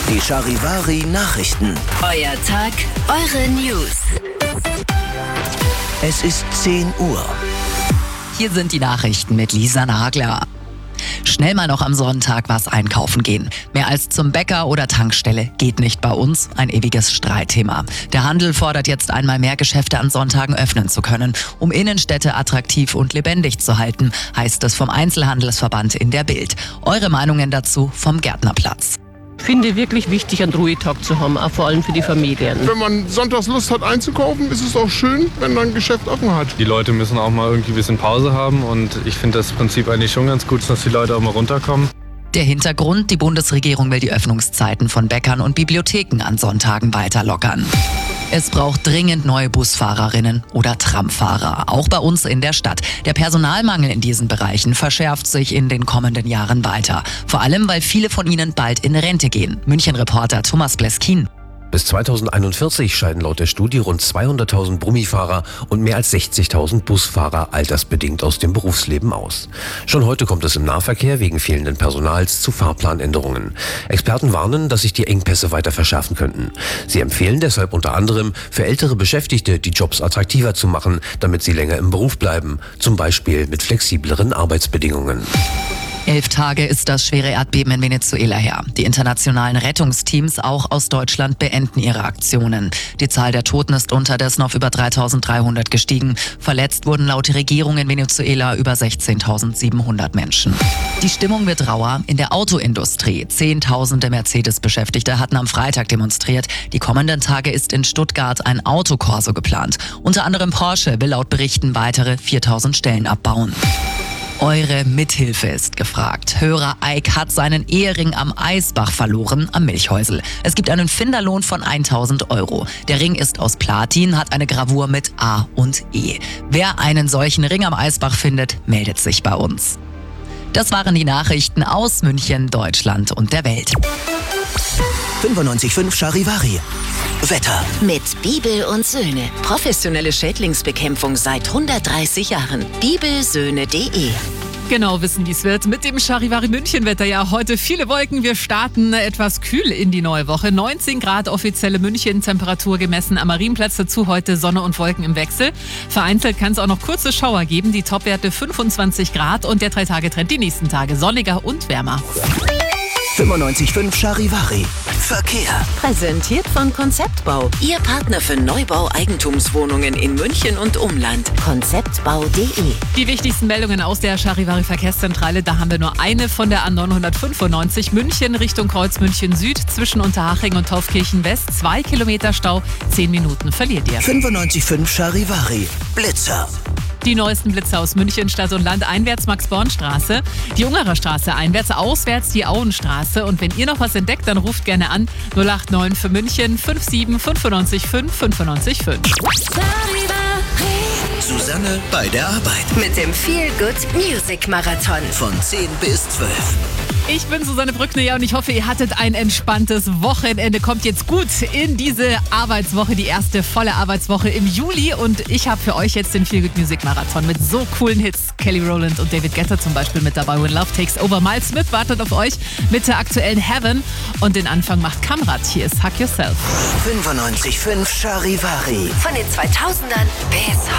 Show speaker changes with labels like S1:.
S1: Die Charivari Nachrichten.
S2: Euer Tag, eure News.
S1: Es ist 10 Uhr.
S3: Hier sind die Nachrichten mit Lisa Nagler. Schnell mal noch am Sonntag was einkaufen gehen. Mehr als zum Bäcker oder Tankstelle geht nicht bei uns. Ein ewiges Streitthema. Der Handel fordert jetzt einmal mehr Geschäfte an Sonntagen öffnen zu können, um Innenstädte attraktiv und lebendig zu halten, heißt es vom Einzelhandelsverband in der Bild. Eure Meinungen dazu vom Gärtnerplatz.
S4: Ich finde wirklich wichtig, einen Ruhetag zu haben, auch vor allem für die Familien.
S5: Wenn man sonntags Lust hat einzukaufen, ist es auch schön, wenn dann ein Geschäft offen hat.
S6: Die Leute müssen auch mal irgendwie ein bisschen Pause haben und ich finde das Prinzip eigentlich schon ganz gut, dass die Leute auch mal runterkommen.
S3: Der Hintergrund: Die Bundesregierung will die Öffnungszeiten von Bäckern und Bibliotheken an Sonntagen weiter lockern. Es braucht dringend neue Busfahrerinnen oder Tramfahrer, auch bei uns in der Stadt. Der Personalmangel in diesen Bereichen verschärft sich in den kommenden Jahren weiter. Vor allem, weil viele von ihnen bald in Rente gehen. München-Reporter Thomas Bleskin.
S7: Bis 2041 scheiden laut der Studie rund 200.000 Brummifahrer und mehr als 60.000 Busfahrer altersbedingt aus dem Berufsleben aus. Schon heute kommt es im Nahverkehr wegen fehlenden Personals zu Fahrplanänderungen. Experten warnen, dass sich die Engpässe weiter verschärfen könnten. Sie empfehlen deshalb unter anderem, für ältere Beschäftigte die Jobs attraktiver zu machen, damit sie länger im Beruf bleiben, zum Beispiel mit flexibleren Arbeitsbedingungen.
S3: 11 Tage ist das schwere Erdbeben in Venezuela her. Die internationalen Rettungsteams, auch aus Deutschland, beenden ihre Aktionen. Die Zahl der Toten ist unterdessen auf über 3.300 gestiegen. Verletzt wurden laut der Regierung in Venezuela über 16.700 Menschen. Die Stimmung wird rauer in der Autoindustrie. Zehntausende Mercedes-Beschäftigte hatten am Freitag demonstriert. Die kommenden Tage ist in Stuttgart ein Autokorso geplant. Unter anderem Porsche will laut Berichten weitere 4.000 Stellen abbauen. Eure Mithilfe ist gefragt. Hörer Eik hat seinen Ehering am Eisbach verloren, am Milchhäusl. Es gibt einen Finderlohn von 1.000 €. Der Ring ist aus Platin, hat eine Gravur mit A und E. Wer einen solchen Ring am Eisbach findet, meldet sich bei uns. Das waren die Nachrichten aus München, Deutschland und der Welt.
S1: 95.5 Charivari. Wetter.
S2: Mit Bibel und Söhne. Professionelle Schädlingsbekämpfung seit 130 Jahren. Bibelsöhne.de.
S8: Genau wissen, wie es wird. Mit dem Charivari München-Wetter. Ja, heute viele Wolken. Wir starten etwas kühl in die neue Woche. 19 Grad offizielle München-Temperatur gemessen am Marienplatz. Dazu heute Sonne und Wolken im Wechsel. Vereinzelt kann es auch noch kurze Schauer geben. Die Topwerte 25 Grad und der 3-Tage-Trend die nächsten Tage sonniger und wärmer.
S1: 95.5 Charivari. Verkehr.
S2: Präsentiert von Konzeptbau. Ihr Partner für Neubau Eigentumswohnungen in München und Umland. Konzeptbau.de.
S8: Die wichtigsten Meldungen aus der Charivari Verkehrszentrale. Da haben wir nur eine von der A995 München Richtung Kreuz München Süd zwischen Unterhaching und Taufkirchen West. 2 Kilometer Stau, 10 Minuten verliert ihr.
S1: 95.5 Charivari. Blitzer.
S8: Die neuesten Blitze aus München, Stadt und Land. Einwärts Max-Born-Straße, die Ungarer Straße einwärts, auswärts die Auenstraße. Und wenn ihr noch was entdeckt, dann ruft gerne an 089 für München 57 95 5 95 5.
S1: Susanne bei der Arbeit.
S2: Mit dem Feel Good Music Marathon.
S1: Von 10 bis 12.
S8: Ich bin Susanne Brückner, ja, und ich hoffe, ihr hattet ein entspanntes Wochenende. Kommt jetzt gut in diese Arbeitswoche, die erste volle Arbeitswoche im Juli. Und ich habe für euch jetzt den Feel Good Music Marathon mit so coolen Hits. Kelly Rowland und David Guetta zum Beispiel mit dabei. When Love Takes Over. Miles Smith wartet auf euch mit der aktuellen Heaven. Und den Anfang macht Kamrat. Hier ist Hug Yourself.
S1: 95.5 Charivari.
S2: Von den 2000ern bis